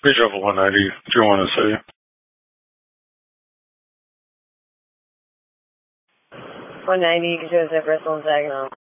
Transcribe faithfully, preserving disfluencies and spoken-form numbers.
Beach Alpha one ninety, two one in city. one ninety, you can show us at Bristol and Saginaw.